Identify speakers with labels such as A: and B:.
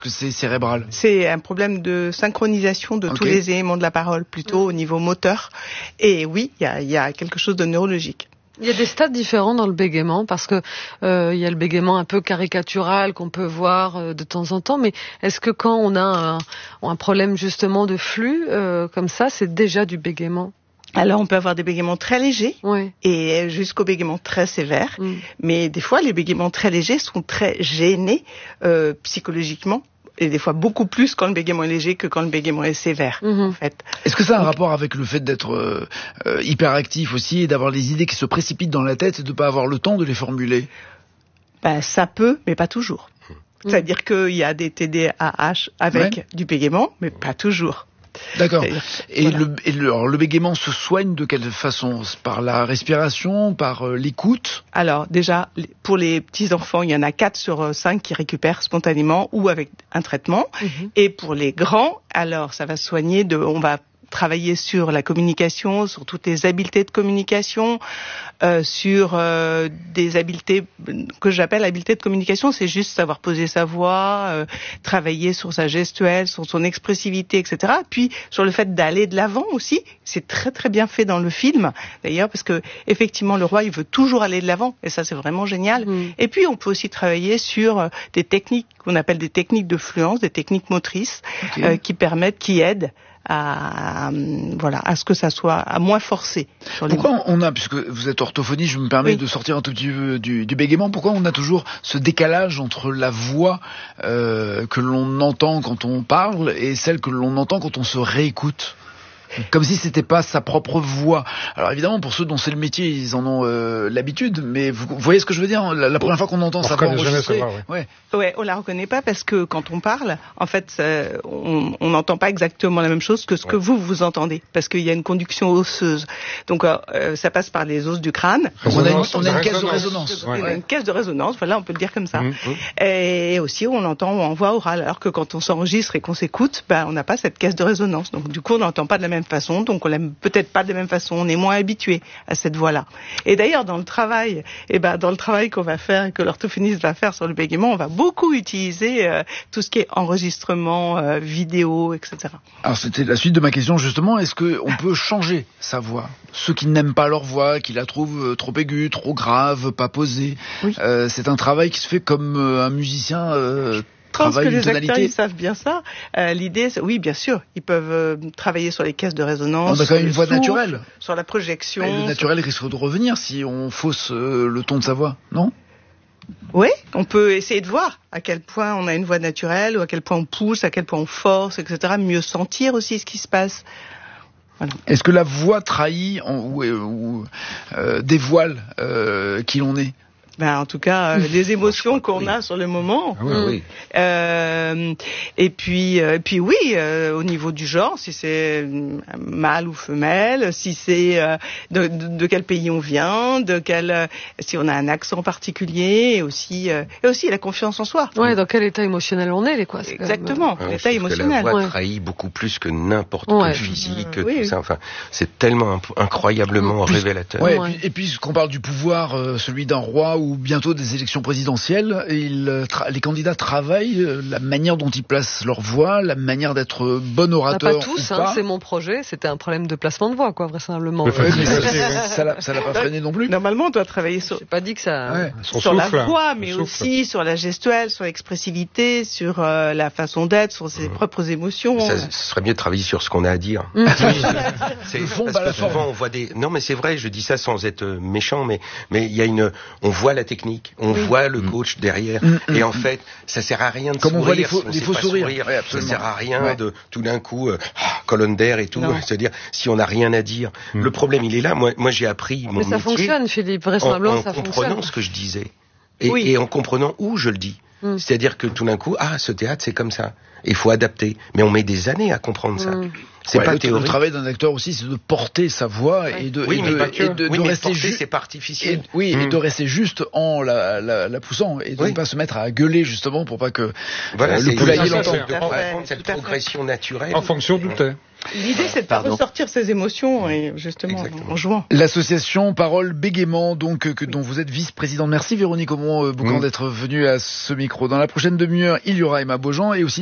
A: que c'est cérébral?
B: C'est un problème de synchronisation de tous les éléments de la parole, plutôt au niveau moteur. Et oui, il y a quelque chose de neurologique.
C: Il y a des stades différents dans le bégaiement parce que il y a le bégaiement un peu caricatural qu'on peut voir de temps en temps, mais est-ce que quand on a un problème justement de flux comme ça, c'est déjà du bégaiement?
B: Alors, on peut avoir des bégaiements très légers et jusqu'aux bégaiements très sévères. Mais des fois, les bégaiements très légers sont très gênés psychologiquement. Et des fois beaucoup plus quand le bégaiement est léger que quand le bégaiement est sévère, en fait.
A: Est-ce que ça a un rapport avec le fait d'être hyperactif aussi et d'avoir les idées qui se précipitent dans la tête et de ne pas avoir le temps de les formuler?
B: Ça peut, mais pas toujours. C'est-à-dire qu'il y a des TDAH avec du bégaiement, mais pas toujours.
A: D'accord. Et le bégaiement se soigne de quelle façon? Par la respiration, par l'écoute? Alors déjà, pour les petits enfants, il y en a 4 sur 5 qui récupèrent spontanément ou avec un traitement. Et pour les grands, alors ça va se soigner on va travailler sur la communication, sur toutes les habiletés de communication, sur des habiletés que j'appelle habiletés de communication, c'est juste savoir poser sa voix, travailler sur sa gestuelle, sur son expressivité, etc. Puis sur le fait d'aller de l'avant aussi, c'est très très bien fait dans le film, d'ailleurs, parce que effectivement le roi il veut toujours aller de l'avant, et ça c'est vraiment génial. Et puis on peut aussi travailler sur des techniques qu'on appelle des techniques de fluence, des techniques motrices, qui aident à ce que ça soit à moins forcé. Pourquoi puisque vous êtes orthophoniste, je me permets de sortir un tout petit peu du bégaiement, pourquoi on a toujours ce décalage entre la voix que l'on entend quand on parle et celle que l'on entend quand on se réécoute? Comme si c'était pas sa propre voix. Alors évidemment, pour ceux dont c'est le métier, ils en ont l'habitude, mais vous voyez ce que je veux dire? La première fois qu'on entend sa voix enregistrée,
B: on la reconnaît pas parce que quand on parle, en fait, on n'entend pas exactement la même chose que ce que vous entendez, parce qu'il y a une conduction osseuse. Donc ça passe par les os du crâne.
A: Donc on a une caisse de résonance.
B: On a une caisse de résonance, voilà, on peut le dire comme ça. Et aussi, on entend en voix orale, alors que quand on s'enregistre et qu'on s'écoute, on n'a pas cette caisse de résonance. Donc du coup, on n'entend pas de la même façon, donc on l'aime peut-être pas de la même façon, on est moins habitué à cette voix-là. Et d'ailleurs, dans le travail qu'on va faire et que l'orthophoniste va faire sur le bégaiement, on va beaucoup utiliser tout ce qui est enregistrement, vidéo, etc.
A: Alors c'était la suite de ma question justement, est-ce qu'on peut changer sa voix? Ceux qui n'aiment pas leur voix, qui la trouvent trop aiguë, trop grave, pas posée, c'est un travail qui se fait comme un musicien
B: Je pense que les acteurs, ils savent bien ça. L'idée, oui, bien sûr, ils peuvent travailler sur les caisses de résonance.
A: On a quand même une voix naturelle.
B: Sur la projection.
A: Et le naturel risque de revenir si on fausse le ton de sa voix, non?
B: Oui, on peut essayer de voir à quel point on a une voix naturelle, ou à quel point on pousse, à quel point on force, etc. Mieux sentir aussi ce qui se passe. Voilà.
A: Est-ce que la voix trahit ou dévoile qui l'on est?
B: En tout cas, les émotions qu'on a sur le moment. Et puis oui, au niveau du genre, si c'est mâle ou femelle, si c'est de quel pays on vient, si on a un accent particulier, et aussi la confiance en soi.
C: Ouais, dans quel état émotionnel on est, quoi.
B: Exactement, l'état émotionnel.
D: La voix trahit beaucoup plus que n'importe quel physique, tout ça. Enfin, c'est tellement incroyablement révélateur.
A: Et puis, qu'on parle du pouvoir, celui d'un roi ou bientôt des élections présidentielles, les candidats travaillent la manière dont ils placent leur voix, la manière d'être bon orateur.
C: Pas tous, c'est mon projet, c'était un problème de placement de voix, quoi, vraisemblablement.
A: Ça l'a pas freiné non plus.
B: Normalement, on doit travailler sur.
C: J'ai pas dit que ça.
B: Sur la voix, mais aussi sur la gestuelle, sur l'expressivité, sur la façon d'être, sur ses propres émotions.
D: Ce serait mieux de travailler sur ce qu'on a à dire. Souvent on voit des. Non, mais c'est vrai, je dis ça sans être méchant, mais il y a on voit la technique. On voit le coach derrière, et en fait, ça sert à rien de
A: comme
D: sourire.
A: On voit les faux sourires.
D: Ça sert à rien de tout d'un coup colonne d'air et tout. C'est-à-dire si on n'a rien à dire. Le problème, il est là. Moi, j'ai appris mon métier.
C: Mais ça fonctionne, Philippe. Vraisemblablement, ça fonctionne.
D: En comprenant ce que je disais et en comprenant où je le dis. C'est-à-dire que tout d'un coup, ce théâtre, c'est comme ça. Il faut adapter. Mais on met des années à comprendre ça. C'est pas théorique.
A: Le travail d'un acteur aussi, c'est de porter sa voix et de rester juste.
D: C'est pas artificiel.
A: Et de rester juste en la poussant et de ne pas se mettre à gueuler justement pour pas que le poulailler l'entende.
D: De reprendre cette progression naturelle.
E: En fonction du thé.
B: L'idée, c'est de ressortir ses émotions et justement en jouant.
A: L'association Parole Bégaiement, dont vous êtes vice-présidente. Merci Véronique Aumont-Boucan d'être venue à ce micro. Dans la prochaine demi-heure, il y aura Emma Beaujean et aussi